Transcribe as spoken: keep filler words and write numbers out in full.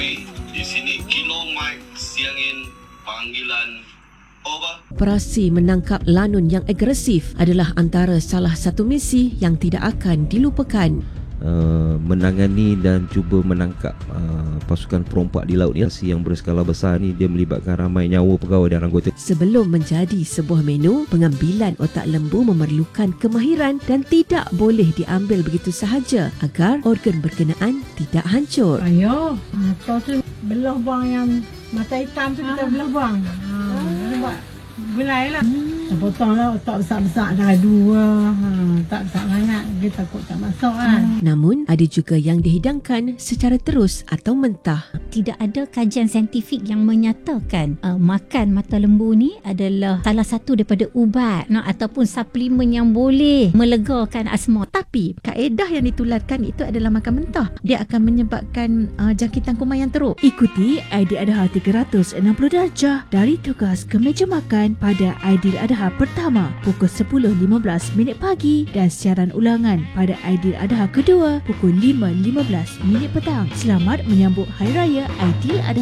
Kopi. Di sini Kilo Mike Siangin panggilan over. Operasi menangkap lanun yang agresif adalah antara salah satu misi yang tidak akan dilupakan. Uh, menangani dan cuba menangkap uh, pasukan perompak di laut ni yang berskala besar ni, dia melibatkan ramai nyawa pegawai dan anggota. Sebelum menjadi sebuah menu, pengambilan otak lembu memerlukan kemahiran dan tidak boleh diambil begitu sahaja agar organ berkenaan tidak hancur. Ayo, mata tu belah buang yang mata hitam tu kita belah buang. Ha, buat gulai lah. Hmm. Potong lah otak besar-besar dah dua. Ha, tak besar sangat. Dia takut tak masuk kan. Hmm. Namun, ada juga yang dihidangkan secara terus atau mentah. Tidak ada kajian saintifik yang menyatakan uh, makan mata lembu ni adalah salah satu daripada ubat no, ataupun suplemen yang boleh melegakan asma. Tapi kaedah yang ditularkan itu adalah makan mentah. Dia akan menyebabkan uh, jangkitan kuman yang teruk. Ikuti Aidiladha tiga ratus enam puluh darjah dari tugas ke meja makan pada Aidiladha pertama pukul sepuluh lima belas minit pagi dan siaran ulangan pada Aidiladha kedua pukul lima lima belas minit petang. Selamat menyambut Hari Raya Aidiladha.